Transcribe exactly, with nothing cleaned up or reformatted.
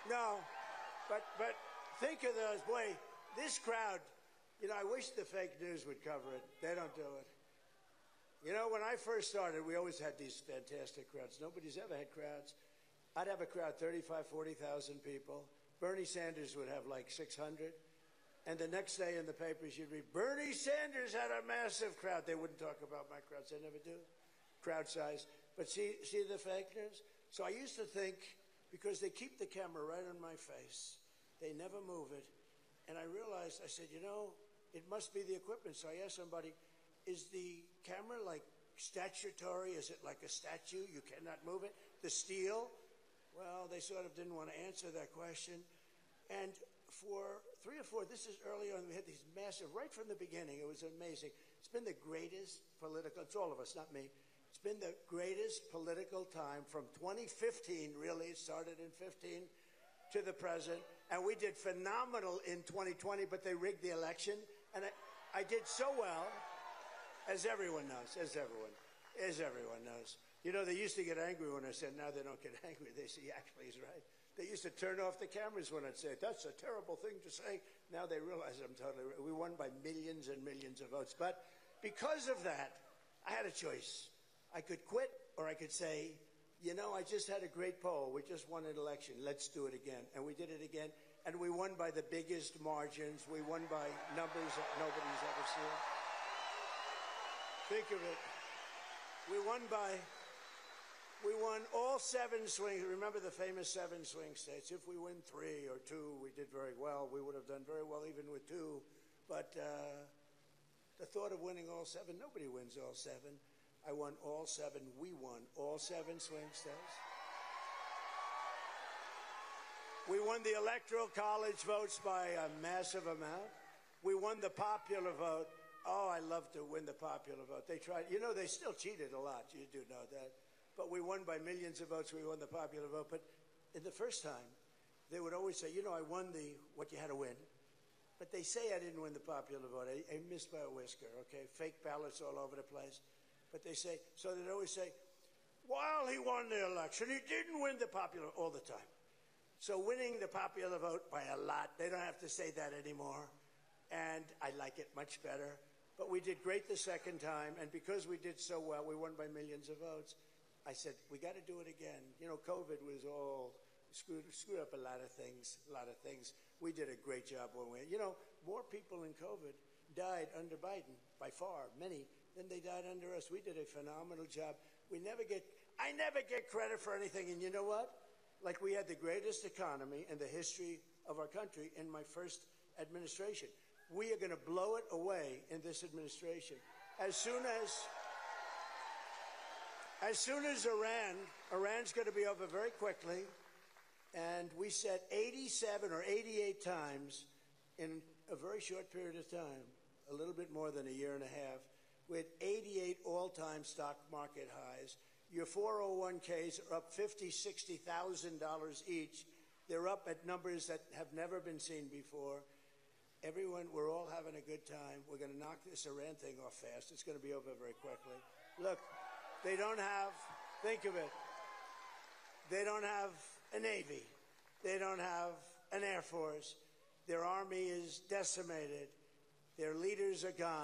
No, but but think of those. Boy, this crowd, you know, I wish the fake news would cover it. They don't do it. You know, when I first started, we always had these fantastic crowds. Nobody's ever had crowds. I'd have a crowd, thirty-five, forty thousand people. Bernie Sanders would have like six hundred. And the next day in the papers, you'd read, Bernie Sanders had a massive crowd. They wouldn't talk about my crowds. They never do. Crowd size. But see, see the fake news? So I used to think, because they keep the camera right on my face, they never move it. And I realized, I said, you know, it must be the equipment. So I asked somebody, is the camera like statutory? Is it like a statue? You cannot move it? The steel? Well, they sort of didn't want to answer that question. And for three or four, this is early on, we had these massive, right from the beginning, it was amazing. It's been the greatest political, it's all of us, not me. It's been the greatest political time from twenty fifteen, really, it started in fifteen, to the present. And we did phenomenal in twenty twenty, but they rigged the election. And I, I did so well, as everyone knows, as everyone, as everyone knows. You know, they used to get angry when I said, now they don't get angry. They say, actually, he's right. They used to turn off the cameras when I'd say, that's a terrible thing to say. Now they realize I'm totally right. We won by millions and millions of votes. But because of that, I had a choice. I could quit, or I could say, you know, I just had a great poll. We just won an election. Let's do it again. And we did it again. And we won by the biggest margins. We won by numbers that nobody's ever seen. Think of it. We won by... We won all seven swing. Remember the famous seven swing states. If we win three or two, we did very well. We would have done very well even with two. But uh, the thought of winning all seven, nobody wins all seven. I won all seven. We won all seven swing states. We won the Electoral College votes by a massive amount. We won the popular vote. Oh, I love to win the popular vote. They tried. You know, they still cheated a lot. You do know that. But we won by millions of votes. We won the popular vote. But in the first time, they would always say, you know, I won the what you had to win. But they say I didn't win the popular vote. I, I missed by a whisker, okay? Fake ballots all over the place. But they say, so they'd always say, while he won the election, he didn't win the popular all the time. So winning the popular vote by a lot, they don't have to say that anymore. And I like it much better. But we did great the second time. And because we did so well, we won by millions of votes. I said, we got to do it again. You know, COVID was all screwed, screwed up a lot of things, a lot of things. We did a great job when we, you know, more people in COVID died under Biden, by far, many, than they died under us. We did a phenomenal job. We never get, I never get credit for anything. And you know what? Like we had the greatest economy in the history of our country in my first administration. We are going to blow it away in this administration. As soon as... As soon as Iran, Iran's going to be over very quickly, and we said eighty-seven or eighty-eight times in a very short period of time, a little bit more than a year and a half, with eighty-eight all-time stock market highs. Your four oh one Ks are up fifty thousand dollars, sixty thousand dollars each. They're up at numbers that have never been seen before. Everyone, we're all having a good time. We're going to knock this Iran thing off fast. It's going to be over very quickly. Look. They don't have, think of it, they don't have a Navy. They don't have an Air Force. Their army is decimated. Their leaders are gone.